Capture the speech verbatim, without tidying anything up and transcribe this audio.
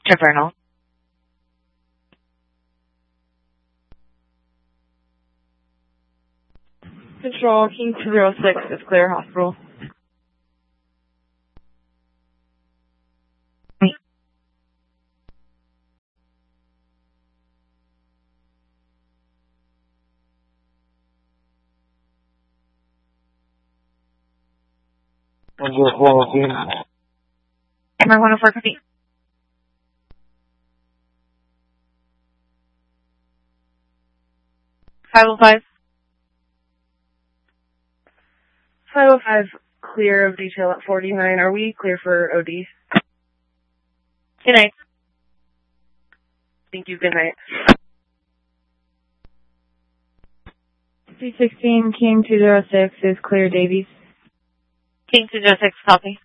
Infernal. Control, King two zero six is clear hospital. Number one oh four, copy. five oh five. five oh five, clear of detail at forty-nine. Are we clear for O D? Good night. Thank you, good night. C sixteen, King two zero six is clear Davies. King two zero six, copy.